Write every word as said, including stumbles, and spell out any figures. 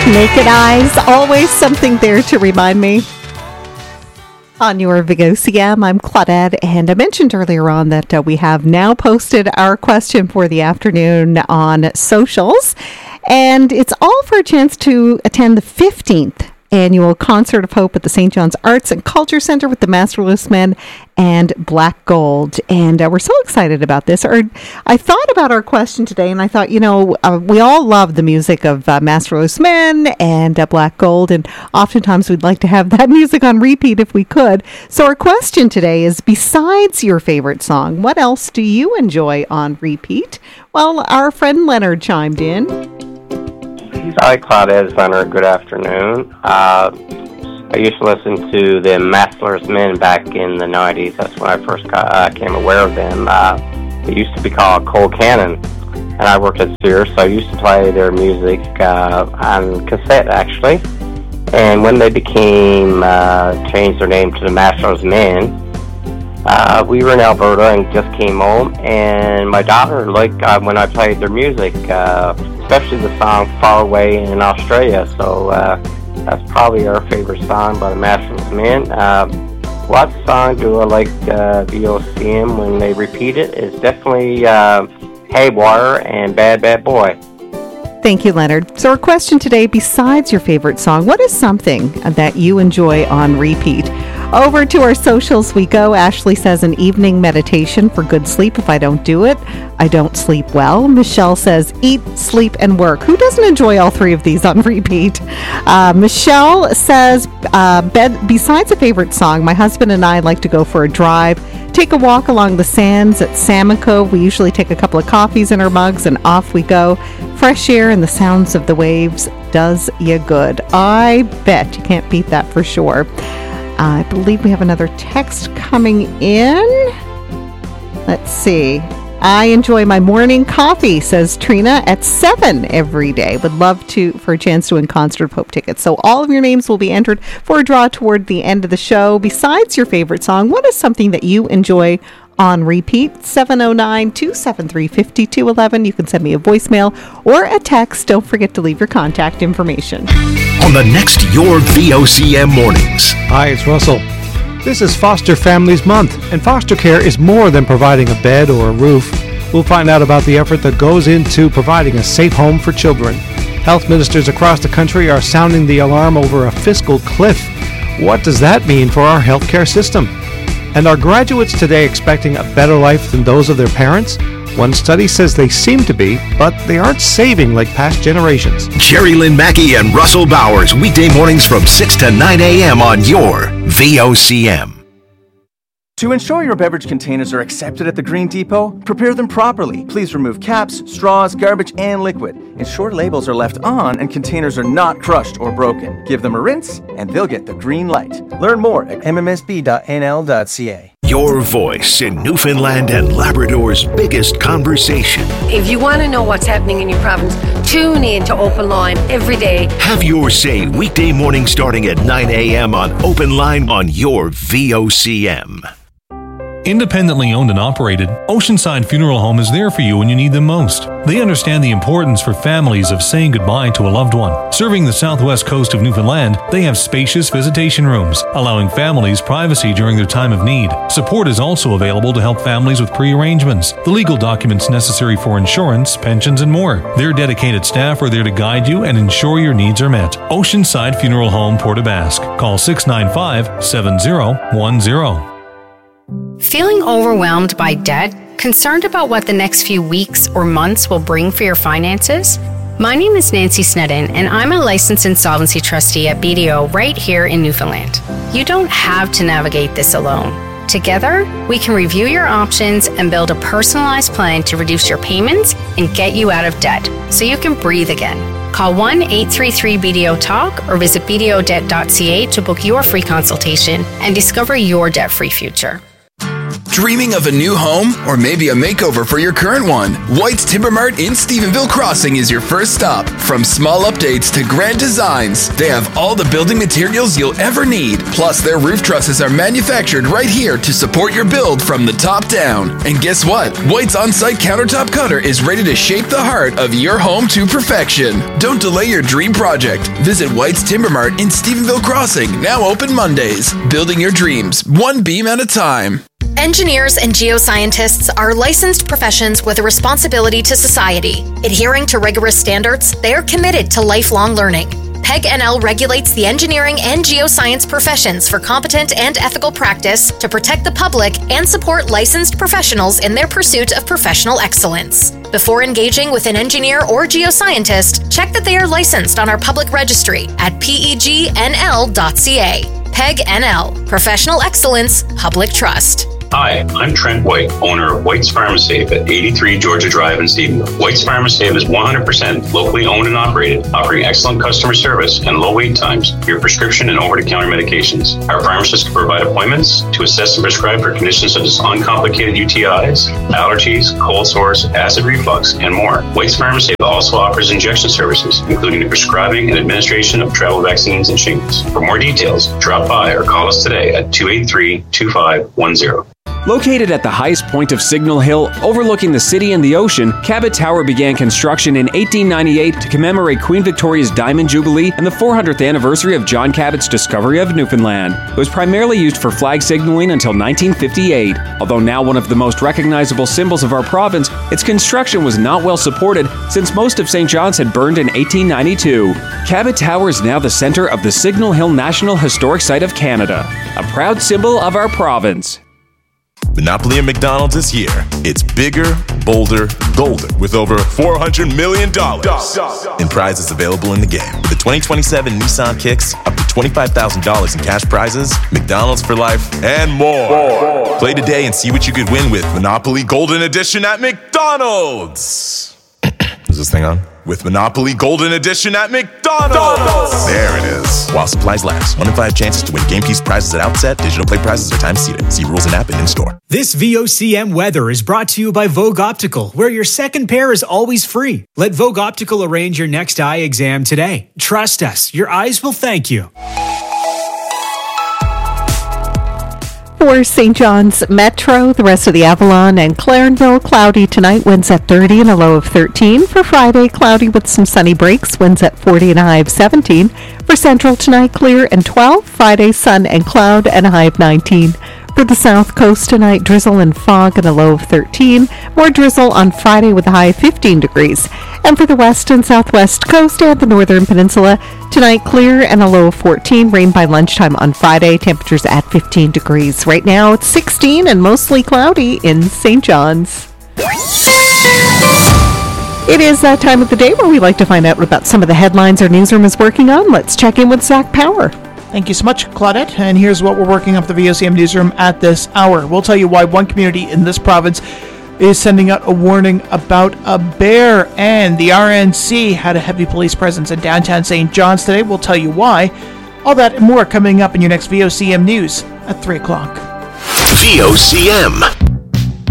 Naked Eyes, always something there to remind me. On your V O C M, I'm Claudette, and I mentioned earlier on that uh, we have now posted our question for the afternoon on socials, and it's all for a chance to attend the fifteenth annual Concert of Hope at the Saint John's Arts and Culture Center with the Masterless Men and Black Gold. And uh, we're so excited about this. Or, I thought about our question today, and I thought, you know, uh, we all love the music of uh, Masterless Men and uh, Black Gold, and oftentimes we'd like to have that music on repeat if we could. So our question today is, besides your favorite song, what else do you enjoy on repeat? Well, our friend Leonard chimed in. Hi, Claudette. Leonard. Good afternoon. Uh, I used to listen to the Masterless Men back in the nineties. That's when I first got, uh, came aware of them. Uh, they used to be called Cole Cannon, and I worked at Sears, so I used to play their music uh, on cassette, actually. And when they became, uh, changed their name to the Masterless Men, uh, we were in Alberta and just came home, and my daughter liked uh, when I played their music, uh, especially the song Far Away in Australia. So uh, that's probably our favorite song by the Masterless Men. Uh, what song do I like uh, V O C M when they repeat it? It's definitely uh, Haywire and Bad Bad Boy. Thank you, Leonard. So our question today, besides your favorite song, what is something that you enjoy on repeat? Over to our socials we go. Ashley says an evening meditation for good sleep. If I don't do it, I don't sleep well. Michelle says eat, sleep, and work. Who doesn't enjoy all three of these on repeat? Uh, Michelle says, uh, bed, besides a favorite song, my husband and I like to go for a drive, take a walk along the sands at Salmon Cove. We usually take a couple of coffees in our mugs and off we go. Fresh air and the sounds of the waves does you good. I bet you can't beat that for sure. Uh, I believe we have another text coming in. Let's see. I enjoy my morning coffee, says Trina, at seven every day. Would love to for a chance to win Concert of Hope tickets. So all of your names will be entered for a draw toward the end of the show. Besides your favorite song, what is something that you enjoy on repeat? Seven oh nine, two seven three, five two one one. You can send me a voicemail or a text. Don't forget to leave your contact information. On the next Your V O C M Mornings. Hi, it's Russell. This is Foster Families Month, and foster care is more than providing a bed or a roof. We'll find out about the effort that goes into providing a safe home for children. Health ministers across the country are sounding the alarm over a fiscal cliff. What does that mean for our healthcare system? And are graduates today expecting a better life than those of their parents? One study says they seem to be, but they aren't saving like past generations. Jerry Lynn Mackey and Russell Bowers, weekday mornings from six to nine a.m. on your V O C M. To ensure your beverage containers are accepted at the Green Depot, prepare them properly. Please remove caps, straws, garbage, and liquid. Ensure labels are left on and containers are not crushed or broken. Give them a rinse, and they'll get the green light. Learn more at m m s b dot n l dot c a. Your voice in Newfoundland and Labrador's biggest conversation. If you want to know what's happening in your province, tune in to Open Line every day. Have your say weekday morning starting at nine a.m. on Open Line on your V O C M. Independently owned and operated, Oceanside Funeral Home is there for you when you need them most. They understand the importance for families of saying goodbye to a loved one. Serving the southwest coast of Newfoundland, they have spacious visitation rooms, allowing families privacy during their time of need. Support is also available to help families with pre-arrangements, the legal documents necessary for insurance, pensions, and more. Their dedicated staff are there to guide you and ensure your needs are met. Oceanside Funeral Home, Port aux Basques. Call six nine five, seven zero one zero. Feeling overwhelmed by debt? Concerned about what the next few weeks or months will bring for your finances? My name is Nancy Snedden, and I'm a licensed insolvency trustee at B D O right here in Newfoundland. You don't have to navigate this alone. Together, we can review your options and build a personalized plan to reduce your payments and get you out of debt so you can breathe again. Call one eight three three B D O talk or visit b d o debt dot c a to book your free consultation and discover your debt-free future. Dreaming of a new home or maybe a makeover for your current one? White's Timber Mart in Stephenville Crossing is your first stop. From small updates to grand designs, they have all the building materials you'll ever need. Plus, their roof trusses are manufactured right here to support your build from the top down. And guess what? White's on-site countertop cutter is ready to shape the heart of your home to perfection. Don't delay your dream project. Visit White's Timber Mart in Stephenville Crossing, now open Mondays. Building your dreams, one beam at a time. Engineers and geoscientists are licensed professions with a responsibility to society. Adhering to rigorous standards, they are committed to lifelong learning. PEG N L regulates the engineering and geoscience professions for competent and ethical practice to protect the public and support licensed professionals in their pursuit of professional excellence. Before engaging with an engineer or geoscientist, check that they are licensed on our public registry at P E G N L dot C A. PEG N L, Professional Excellence, Public Trust. Hi, I'm Trent White, owner of White's Pharmasafe at eighty-three Georgia Drive in Stephenville. White's Pharmasafe is one hundred percent locally owned and operated, offering excellent customer service and low wait times for your prescription and over-the-counter medications. Our pharmacists can provide appointments to assess and prescribe for conditions such as uncomplicated U T Is, allergies, cold sores, acid reflux, and more. White's Pharmasafe also offers injection services, including the prescribing and administration of travel vaccines and shingles. For more details, drop by or call us today at two eight three, two five one zero. Located at the highest point of Signal Hill, overlooking the city and the ocean, Cabot Tower began construction in eighteen ninety-eight to commemorate Queen Victoria's Diamond Jubilee and the four hundredth anniversary of John Cabot's discovery of Newfoundland. It was primarily used for flag signaling until nineteen fifty-eight. Although now one of the most recognizable symbols of our province, its construction was not well supported since most of Saint John's had burned in eighteen ninety-two. Cabot Tower is now the center of the Signal Hill National Historic Site of Canada, a proud symbol of our province. Monopoly at McDonald's is here. It's bigger, bolder, golden, with over four hundred million dollars in prizes available in the game. With the twenty twenty-seven Nissan Kicks, up to twenty-five thousand dollars in cash prizes, McDonald's for life, and more. more. Play today and see what you could win with Monopoly Golden Edition at McDonald's. Is this thing on? With Monopoly Golden Edition at McDonald's. There it is. While supplies last. One in five chances to win game piece prizes at outset. Digital play prizes are time seated. See rules and app and in store. This V O C M weather is brought to you by Vogue Optical, where your second pair is always free. Let Vogue Optical arrange your next eye exam today. Trust us, your eyes will thank you. For Saint John's Metro, the rest of the Avalon and Clarenville, cloudy tonight, winds at thirty and a low of thirteen. For Friday, cloudy with some sunny breaks, winds at forty and a high of seventeen. For Central tonight, clear and twelve. Friday, sun and cloud and a high of nineteen. For the South Coast tonight, drizzle and fog and a low of thirteen. More drizzle on Friday with a high of fifteen degrees. And for the West and Southwest Coast and the Northern Peninsula, tonight clear and a low of fourteen. Rain by lunchtime on Friday. Temperatures at fifteen degrees. Right now it's sixteen and mostly cloudy in Saint John's. It is that time of the day where we like to find out about some of the headlines our newsroom is working on. Let's check in with Zach Power. Thank you so much, Claudette. And here's what we're working on for the V O C M newsroom at this hour. We'll tell you why one community in this province is sending out a warning about a bear, and the R N C had a heavy police presence in downtown Saint John's today. We'll tell you why. All that and more coming up in your next V O C M news at three o'clock. V O C M.